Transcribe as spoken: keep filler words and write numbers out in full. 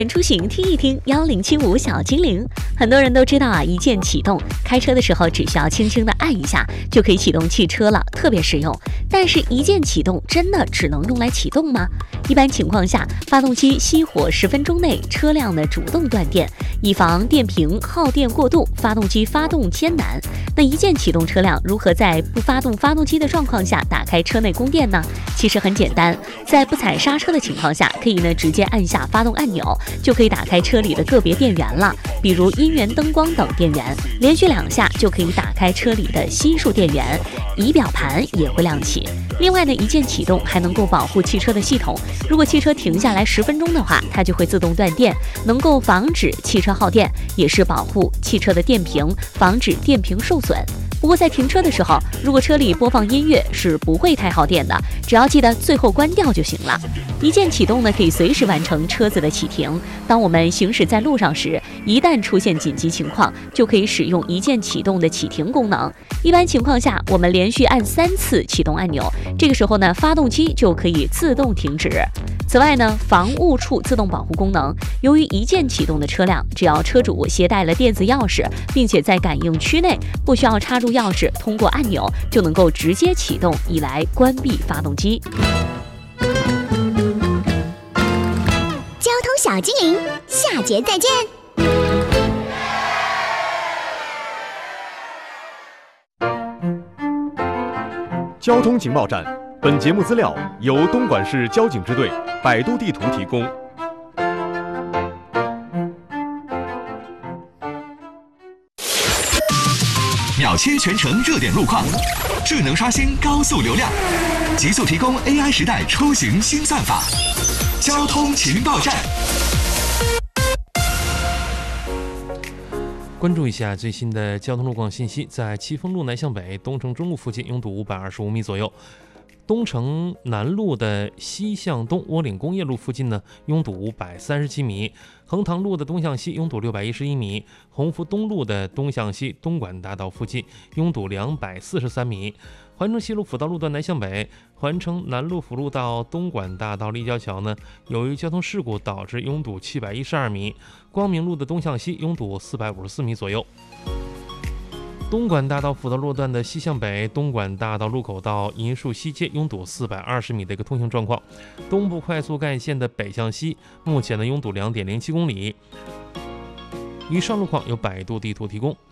出行听一听幺零七五小精灵。很多人都知道啊，一键启动，开车的时候只需要轻轻的按一下就可以启动汽车了，特别实用。但是，一键启动真的只能用来启动吗？一般情况下，发动机熄火十分钟内，车辆呢主动断电，以防电瓶耗电过度，发动机发动艰难。那一键启动车辆如何在不发动发动机的状况下打开车内供电呢？其实很简单，在不踩刹车的情况下，可以呢直接按下发动按钮，就可以打开车里的个别电源了，比如音源、灯光等电源，连续两下就可以打开车里的悉数电源，仪表盘也会亮起。另外呢，一键启动还能够保护汽车的系统，如果汽车停下来十分钟的话，它就会自动断电，能够防止汽车耗电，也是保护汽车的电瓶，防止电瓶受损。不过在停车的时候，如果车里播放音乐是不会太耗电的，只要记得最后关掉就行了。一键启动呢，可以随时完成车子的启停。当我们行驶在路上时，一旦出现紧急情况，就可以使用一键启动的启停功能。一般情况下，我们连续按三次启动按钮，这个时候呢，发动机就可以自动停止。此外呢，防误触自动保护功能，由于一键启动的车辆，只要车主携带了电子钥匙，并且在感应区内，不需要插入钥匙，通过按钮就能够直接启动，以来关闭发动机。 交通小精灵，下节再见。 交通情报站，本节目资料由东莞市交警支队百度地图提供。 秒切全程热点路况，智能刷新高速流量，极速提供 A I 时代出行新算法。交通情报站， 关注一下最新的交通路况信息。在七丰路南向北东城中路附近拥堵五百二十五米左右，东城南路的西向东窝岭工业路附近呢拥堵五百三十七米，横塘路的东向西拥堵六百一十一米，鸿福东路的东向西东莞大道附近拥堵两百四十三米，环城西路辅道路段南向北，环城南路辅路到东莞大道立交桥呢，由于交通事故导致拥堵七百一十二米，光明路的东向西拥堵四百五十四米左右。东莞大道辅道路段的西向北，东莞大道路口到银树西街拥堵四百二十米的一个通行状况。东部快速干线的北向西，目前的拥堵两点零七公里。以上路况由百度地图提供。